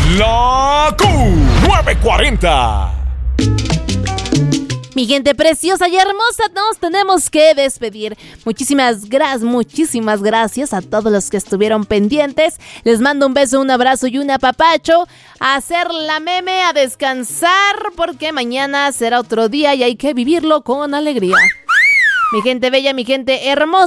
La Q940. Mi gente preciosa y hermosa, nos tenemos que despedir. Muchísimas gracias a todos los que estuvieron pendientes. Les mando un beso, un abrazo y un apapacho. A hacer la meme, a descansar, porque mañana será otro día y hay que vivirlo con alegría. Mi gente bella, mi gente hermosa.